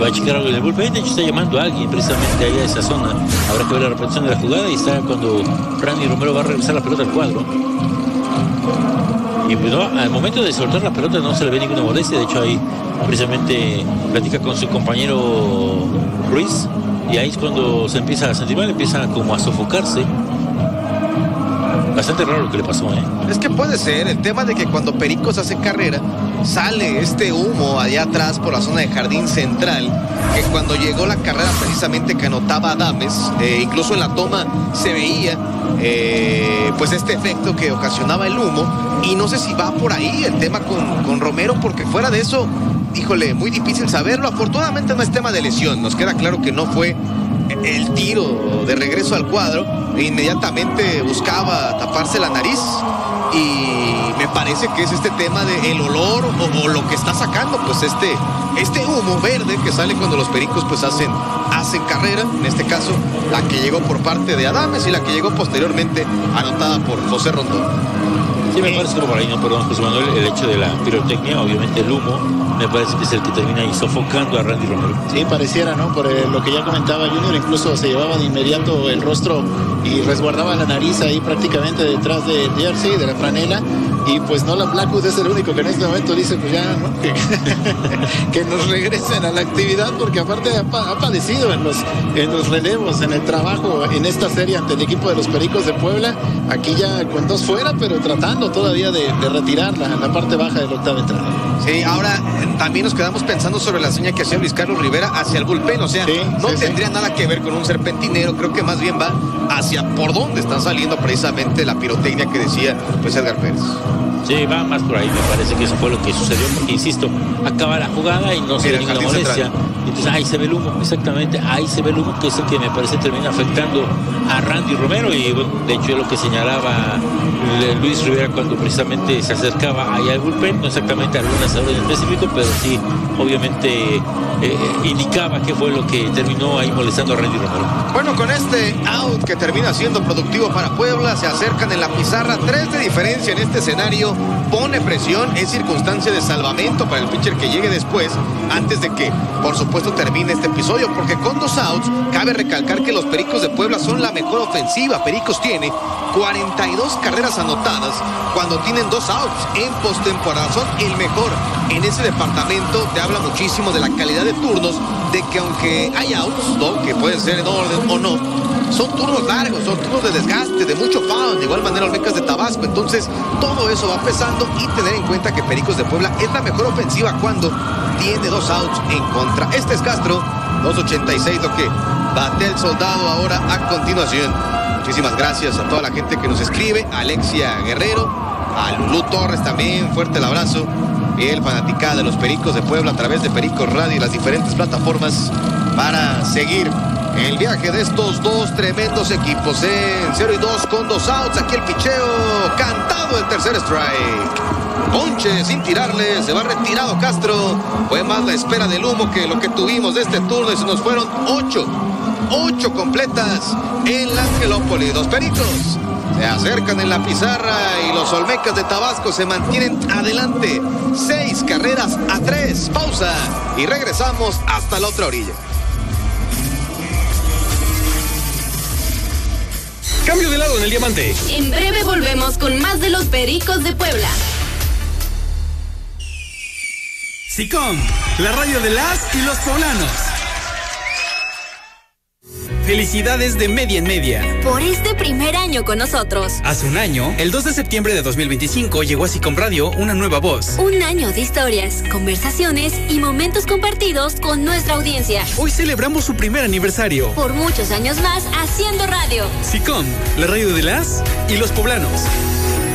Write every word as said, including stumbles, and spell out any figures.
va a checar algo en el bullpen. De hecho está llamando a alguien precisamente allá a esa zona. Habrá que ver la repetición de la jugada y está cuando Randy Romero va a regresar la pelota al cuadro. Y pues no, al momento de soltar la pelota no se le ve ninguna molestia. De hecho ahí precisamente platica con su compañero Ruiz y ahí es cuando se empieza a sentir mal, empieza como a sofocarse. Bastante raro lo que le pasó, ¿eh? Es que puede ser el tema de que cuando Pericos hace carrera sale este humo allá atrás por la zona de jardín central, que cuando llegó la carrera precisamente que anotaba Adames, eh, incluso en la toma se veía eh, pues este efecto que ocasionaba el humo, y no sé si va por ahí el tema con, con Romero, porque fuera de eso, híjole, muy difícil saberlo. Afortunadamente no es tema de lesión, nos queda claro que no fue el tiro de regreso al cuadro, e inmediatamente buscaba taparse la nariz, y me parece que es este tema de el olor o, o lo que está sacando pues este, este humo verde que sale cuando los Pericos pues hacen, hacen carrera, en este caso la que llegó por parte de Adames y la que llegó posteriormente anotada por José Rondón. Sí, me parece que por ahí, no, perdón, José Manuel, el hecho de la pirotecnia, obviamente el humo, me parece que es el que termina ahí sofocando a Randy Romero. Sí, pareciera, ¿no? Por eh, lo que ya comentaba Junior, incluso se llevaba de inmediato el rostro y resguardaba la nariz ahí prácticamente detrás de jersey, de la franela, y pues no, la Blackwood es el único que en este momento dice, pues ya, ¿no? Que, que nos regresen a la actividad, porque aparte ha, ha padecido en los, en los relevos, en el trabajo, en esta serie ante el equipo de los Pericos de Puebla, aquí ya con dos fuera, pero tratando todavía de, de retirar la, la parte baja del octavo entrada. Sí, ahora también nos quedamos pensando sobre la seña que hacía Luis Carlos Rivera hacia el bullpen, o sea, sí, no sí, tendría sí. nada que ver con un serpentinero, creo que más bien va hacia por donde está saliendo precisamente la pirotecnia que decía pues Edgar Pérez. Sí, va más por ahí, me parece que eso fue lo que sucedió, porque insisto, acaba la jugada y no se ve ninguna molestia. Central. Entonces ahí se ve el humo, exactamente, ahí se ve el humo, que es el que me parece termina afectando a Randy Romero, y bueno, de hecho es lo que señalaba Luis Rivera cuando precisamente se acercaba ahí al bullpen, no exactamente a algún lanzador en específico, pero sí, obviamente eh, indicaba qué fue lo que terminó ahí molestando a Randy Romero. Bueno, con este out que termina siendo productivo para Puebla, se acercan en la pizarra, tres de diferencia en este escenario, pone presión, es circunstancia de salvamento para el pitcher que llegue después, antes de que, por supuesto, termine este episodio, porque con dos outs, cabe recalcar que los Pericos de Puebla son la mejor ofensiva. Pericos tiene cuarenta y dos carreras anotadas cuando tienen dos outs en postemporada, son el mejor en ese departamento. Te habla muchísimo de la calidad de turnos, de que aunque hay outs, ¿no?, que pueden ser en orden o no, son turnos largos, son turnos de desgaste, de mucho foul, de igual manera Olmecas de Tabasco. Entonces todo eso va pesando, y tener en cuenta que Pericos de Puebla es la mejor ofensiva cuando tiene dos outs en contra. Este es Castro, dos ochenta y seis, lo que bate el Soldado ahora a continuación. Muchísimas gracias a toda la gente que nos escribe, a Alexia Guerrero, a Lulú Torres también, fuerte el abrazo. El fanaticada de los Pericos de Puebla a través de Pericos Radio y las diferentes plataformas para seguir el viaje de estos dos tremendos equipos en cero y dos con dos outs. Aquí el picheo cantado, el tercer strike. Ponche sin tirarle, se va retirado Castro. Fue más la espera del humo que lo que tuvimos de este turno, y se nos fueron ocho, ocho completas en la Angelópolis. Los Pericos se acercan en la pizarra y los Olmecas de Tabasco se mantienen adelante. Seis carreras a tres. Pausa y regresamos hasta la otra orilla. Cambio de lado en el diamante. En breve volvemos con más de los Pericos de Puebla. SICOM, la radio de las y los poblanos. Felicidades de Media en Media por este primer año con nosotros. Hace un año, el dos de septiembre de dos mil veinticinco, llegó a SICOM Radio una nueva voz. Un año de historias, conversaciones y momentos compartidos con nuestra audiencia. Hoy celebramos su primer aniversario. Por muchos años más haciendo radio. SICOM, la radio de las y los poblanos.